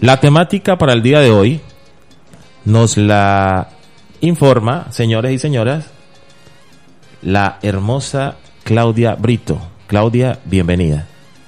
La temática para el día de hoy nos la informa, señores y señoras, la hermosa Claudia Brito. Claudia, bienvenida.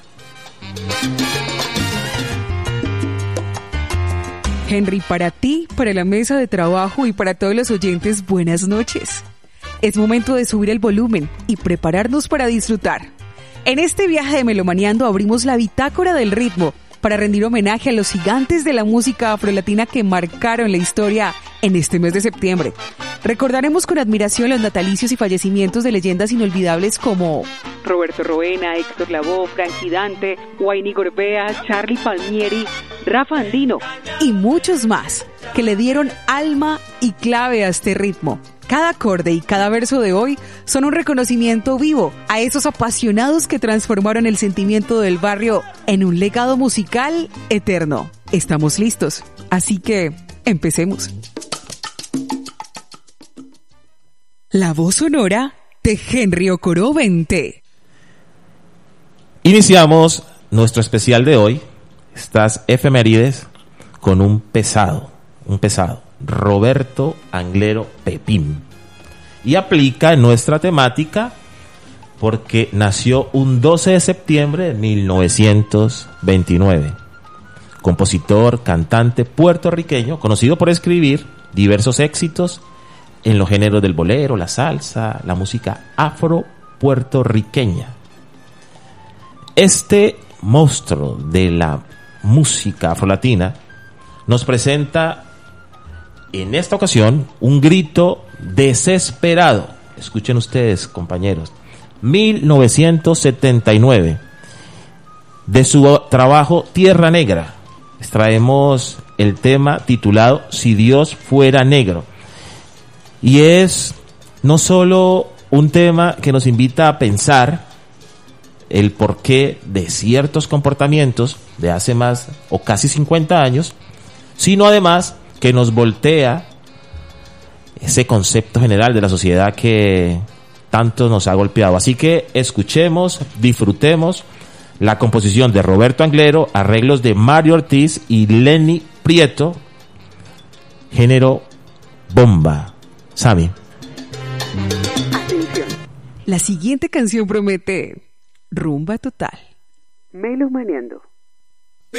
Henry, para ti, para la mesa de trabajo y para todos los oyentes, buenas noches. Es momento de subir el volumen y prepararnos para disfrutar. En este viaje de Melomaneando abrimos la bitácora del ritmo para rendir homenaje a los gigantes de la música afrolatina que marcaron la historia en este mes de septiembre. Recordaremos con admiración los natalicios y fallecimientos de leyendas inolvidables como Roberto Roena, Héctor Lavoe, Frankie Dante, Wayne Gorbea, Charly Palmieri, Rafa Andino y muchos más que le dieron alma y clave a este ritmo. Cada acorde y cada verso de hoy son un reconocimiento vivo a esos apasionados que transformaron el sentimiento del barrio en un legado musical eterno. Estamos listos, así que empecemos. La voz sonora de Henry Ocoró Vente. Iniciamos nuestro especial de hoy, estas efemérides, con un pesado, Roberto Anglero Pepín. Y aplica en nuestra temática porque nació un 12 de septiembre de 1929. Compositor, cantante puertorriqueño, conocido por escribir diversos éxitos en los géneros del bolero, la salsa, la música afro-puertorriqueña. Este monstruo de la música afrolatina nos presenta en esta ocasión un grito desesperado. Escuchen ustedes, compañeros. 1979. De su trabajo Tierra Negra extraemos el tema titulado Si Dios Fuera Negro. Y es no solo un tema que nos invita a pensar el porqué de ciertos comportamientos de hace más o casi 50 años, sino además que nos voltea ese concepto general de la sociedad que tanto nos ha golpeado. Así que escuchemos, disfrutemos la composición de Roberto Anglero, arreglos de Mario Ortiz y Lenny Prieto, género bomba. Sammy. Atención. La siguiente canción promete rumba total. Melomaneando.